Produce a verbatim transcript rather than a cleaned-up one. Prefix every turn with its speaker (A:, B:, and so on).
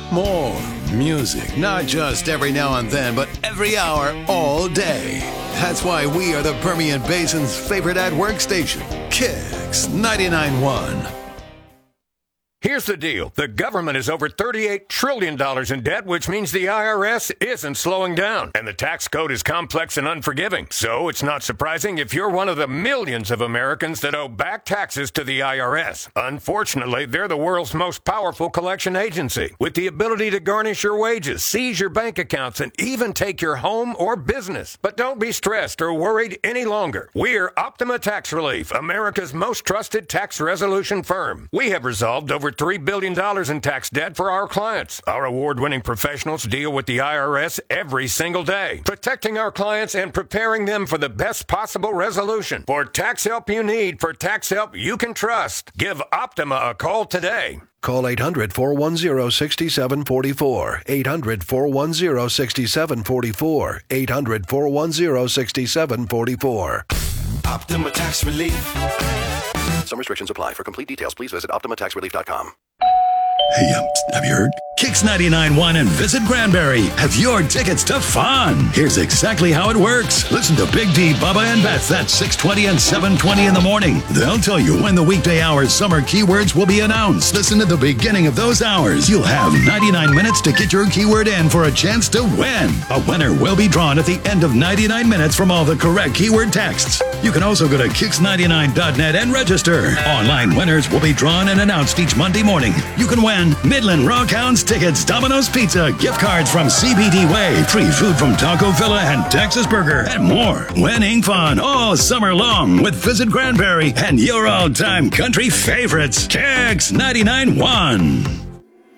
A: more music. Not just every now and then, but every hour, all day. That's why we are the Permian Basin's favorite at-work station, Kicks ninety-nine point one.
B: Here's the deal. The government is over thirty-eight trillion dollars in debt, which means the I R S isn't slowing down. And the tax code is complex and unforgiving. So it's not surprising if you're one of the millions of Americans that owe back taxes to the I R S. Unfortunately, they're the world's most powerful collection agency, with the ability to garnish your wages, seize your bank accounts, and even take your home or business. But don't be stressed or worried any longer. We're Optima Tax Relief, America's most trusted tax resolution firm. We have resolved over three billion dollars in tax debt for our clients. Our award-winning professionals deal with the I R S every single day, protecting our clients and preparing them for the best possible resolution. For tax help you need, for tax help you can trust, give Optima a call today.
C: Call eight hundred, four one zero, six seven four four. eight hundred, four one zero, six seven four four. eight hundred, four one zero, six seven four four.
D: Optima Tax Relief.
C: Some restrictions apply. For complete details, please visit optima tax relief dot com.
E: Hey, um, have you heard? Kicks ninety-nine point one and Visit Granbury have your tickets to fun. Here's exactly how it works. Listen to Big D, Bubba, and Beth at six twenty and seven twenty in the morning. They'll tell you when the weekday hours summer keywords will be announced. Listen to the beginning of those hours. You'll have ninety-nine minutes to get your keyword in for a chance to win. A winner will be drawn at the end of ninety-nine minutes from all the correct keyword texts. You can also go to kicks ninety-nine dot net and register. Online winners will be drawn and announced each Monday morning. You can win Midland Rockhounds tickets, Domino's Pizza, gift cards from C B D Way, free food from Taco Villa and Texas Burger, and more. Winning fun all summer long with Visit Granbury and your all-time country favorites, Kicks ninety-nine point one.